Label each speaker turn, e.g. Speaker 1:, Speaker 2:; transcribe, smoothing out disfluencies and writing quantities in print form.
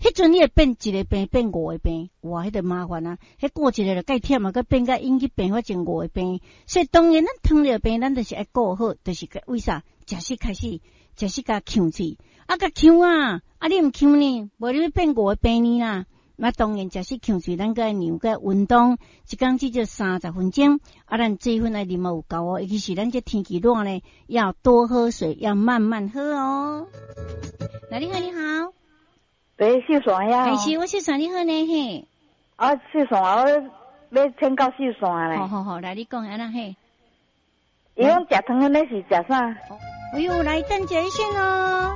Speaker 1: 迄阵你会变一个病变5个病，哇，迄个麻烦啊！迄过一个就介忝啊，佮变甲引起并发症5个病，所以当然咱糖尿病咱就是爱顾好，就是为啥？食时开始，食时甲呛气，啊甲呛啊，啊你毋呛呢，无你要变5个病呢啦。那当然食时呛气，咱个让个运动，一工至少30分钟，啊咱水分来啉有够哦，尤其是咱这天气热呢，要多喝水，要慢慢喝哦。来，你好，你好。
Speaker 2: 对，秀山呀。
Speaker 1: 还是我秀山你好呢嘿。
Speaker 2: 啊，秀山我要请教秀山咧。
Speaker 1: 好，来你讲安那嘿。
Speaker 2: 伊讲食汤那是食啥？
Speaker 1: 哎呦，来等一下先哦。